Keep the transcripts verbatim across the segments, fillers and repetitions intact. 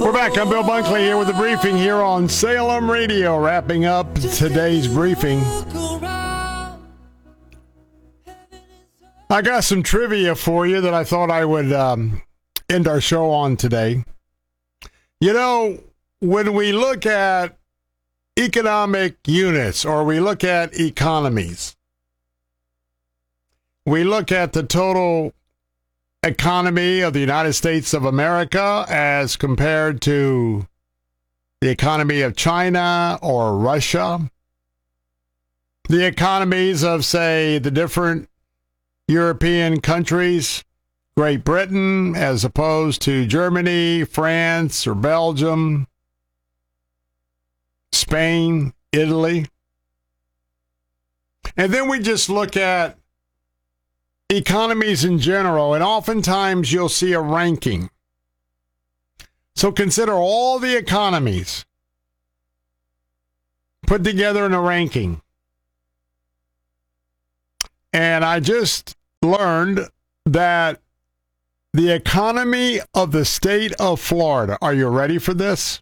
We're back. I'm Bill Bunkley here with the briefing here on Salem Radio, wrapping up today's briefing. I got some trivia for you that I thought I would um, end our show on today. You know, when we look at economic units or we look at economies, we look at the total economy of the United States of America as compared to the economy of China or Russia, the economies of, say, the different European countries, Great Britain as opposed to Germany, France, or Belgium, Spain, Italy. And then we just look at economies in general, and oftentimes you'll see a ranking. So consider all the economies put together in a ranking. And I just learned that the economy of the state of Florida, are you ready for this?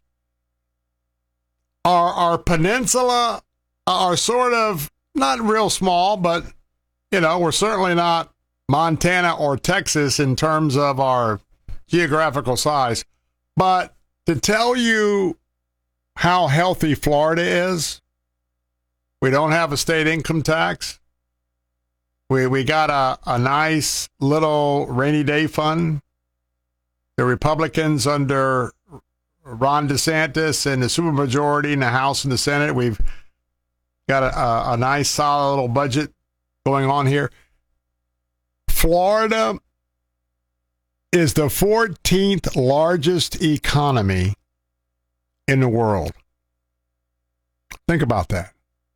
Our, our peninsula are sort of not real small, but, you know, we're certainly not Montana or Texas in terms of our geographical size. But to tell you how healthy Florida is, we don't have a state income tax. We we got a, a nice little rainy day fund. The Republicans under Ron DeSantis and the supermajority in the House and the Senate, we've got a, a, a nice solid little budget going on here. Florida is the fourteenth largest economy in the world. Think about that.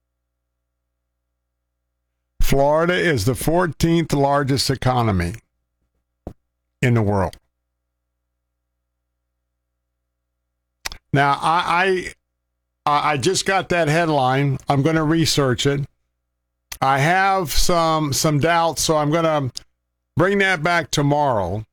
Florida is the fourteenth largest economy in the world. Now, I I, I just got that headline. I'm going to research it. I have some some doubts, so I'm going to bring that back tomorrow,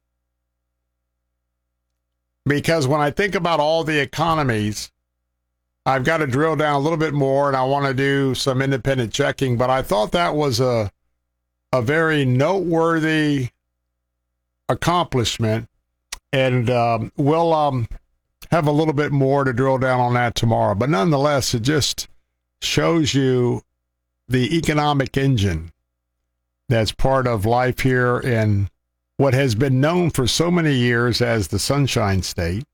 because when I think about all the economies, I've got to drill down a little bit more, and I want to do some independent checking. But I thought that was a a very noteworthy accomplishment, and um, we'll um, have a little bit more to drill down on that tomorrow. But nonetheless, it just shows you the economic engine that's part of life here in what has been known for so many years as the Sunshine State.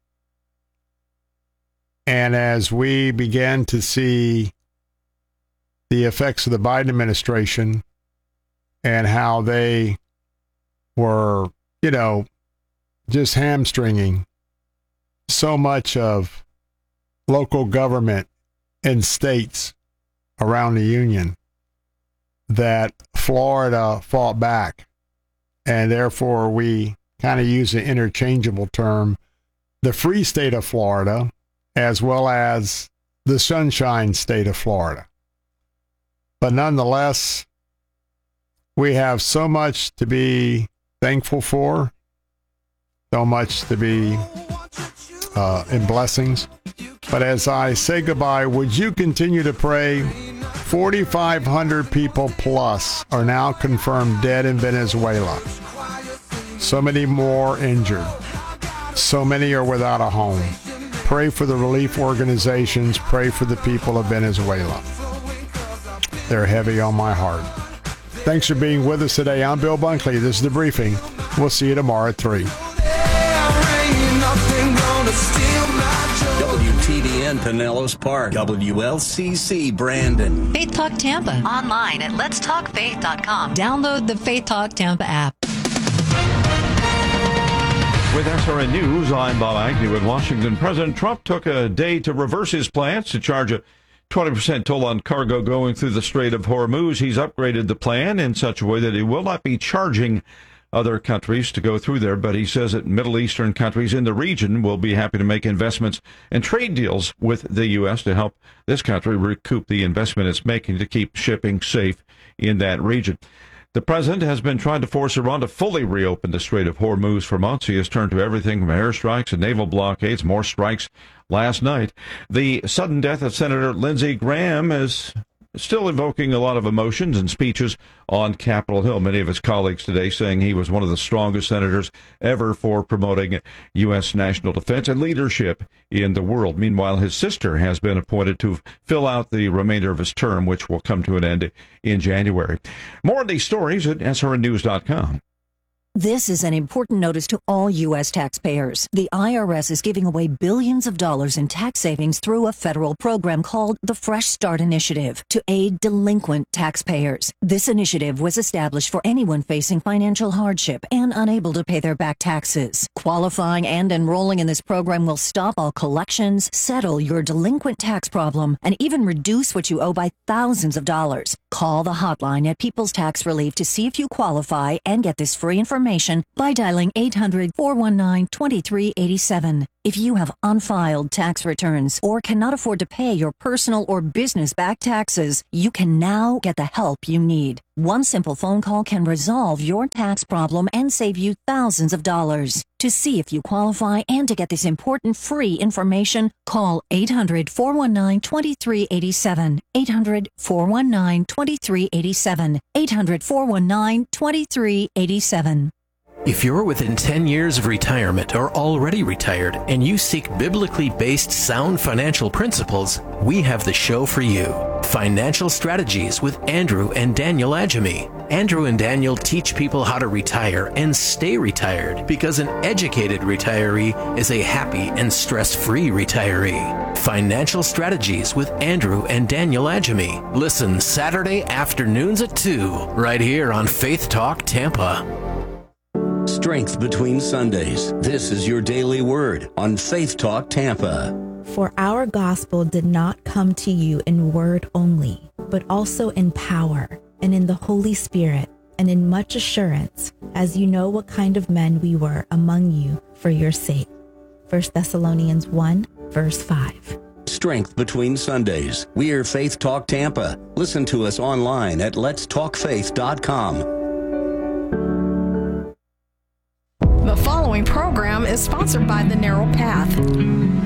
And as we began to see the effects of the Biden administration and how they were, you know, just hamstringing so much of local government in states around the union, that Florida fought back, and therefore we kind of use an interchangeable term, the free state of Florida, as well as the Sunshine State of Florida. But nonetheless, we have so much to be thankful for, so much to be uh, in blessings. But as I say goodbye, would you continue to pray? forty-five hundred people plus are now confirmed dead in Venezuela. So many more injured. So many are without a home. Pray for the relief organizations. Pray for the people of Venezuela. They're heavy on my heart. Thanks for being with us today. I'm Bill Bunkley. This is The Briefing. We'll see you tomorrow at three. W T D N Pinellas Park, W L C C Brandon. Faith Talk Tampa. Online at lets talk faith dot com. Download the Faith Talk Tampa app. With S R N News, I'm Bob Agnew in Washington. President Trump took a day to reverse his plans to charge a twenty percent toll on cargo going through the Strait of Hormuz. He's upgraded the plan in such a way that he will not be charging other countries to go through there, but he says that Middle Eastern countries in the region will be happy to make investments and trade deals with the U S to help this country recoup the investment it's making to keep shipping safe in that region. The president has been trying to force Iran to fully reopen the Strait of Hormuz for months. He has turned to everything from airstrikes and naval blockades, more strikes last night. The sudden death of Senator Lindsey Graham is still evoking a lot of emotions and speeches on Capitol Hill. Many of his colleagues today saying he was one of the strongest senators ever for promoting U S national defense and leadership in the world. Meanwhile, his sister has been appointed to fill out the remainder of his term, which will come to an end in January. More of these stories at S R N news dot com. This is an important notice to all U S taxpayers. The I R S is giving away billions of dollars in tax savings through a federal program called the Fresh Start Initiative to aid delinquent taxpayers. This initiative was established for anyone facing financial hardship and unable to pay their back taxes. Qualifying and enrolling in this program will stop all collections, settle your delinquent tax problem, and even reduce what you owe by thousands of dollars. Call the hotline at People's Tax Relief to see if you qualify and get this free information by dialing eight hundred, four one nine, two three eight seven. If you have unfiled tax returns or cannot afford to pay your personal or business back taxes, you can now get the help you need. One simple phone call can resolve your tax problem and save you thousands of dollars. To see if you qualify and to get this important free information, call eight hundred, four one nine, two three eight seven, eight hundred, four one nine, two three eight seven, eight hundred, four one nine, two three eight seven. If you're within ten years of retirement or already retired and you seek biblically based sound financial principles, we have the show for you. Financial Strategies with Andrew and Daniel Adjemi. Andrew and Daniel teach people how to retire and stay retired because an educated retiree is a happy and stress-free retiree. Financial Strategies with Andrew and Daniel Adjemi. Listen Saturday afternoons at two, right here on Faith Talk Tampa. Strength between Sundays. This is your daily word on Faith Talk Tampa. For our gospel did not come to you in word only, but also in power and in the Holy Spirit and in much assurance, as you know what kind of men we were among you for your sake. First Thessalonians one, verse five. Strength between Sundays. We are Faith Talk Tampa. Listen to us online at lets talk faith dot com. The following program is sponsored by The Narrow Path.